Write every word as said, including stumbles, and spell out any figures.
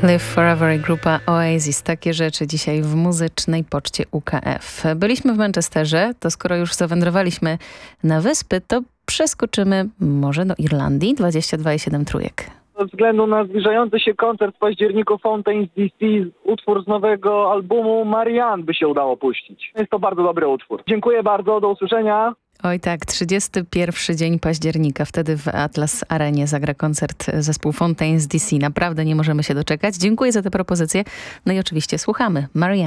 Live Forever i grupa Oasis. Takie rzeczy dzisiaj w muzycznej poczcie U K F. Byliśmy w Manchesterze, to skoro już zawędrowaliśmy na wyspy, to przeskoczymy może do Irlandii. dwadzieścia dwa i siedem trójek. Ze względu na zbliżający się koncert w październiku Fountains D C, utwór z nowego albumu Marianne by się udało puścić. Jest to bardzo dobry utwór. Dziękuję bardzo, do usłyszenia. Oj tak, trzydziesty pierwszy dzień października. Wtedy w Atlas Arenie zagra koncert zespół Fountains D C. Naprawdę nie możemy się doczekać. Dziękuję za te propozycje. No i oczywiście słuchamy Marianne.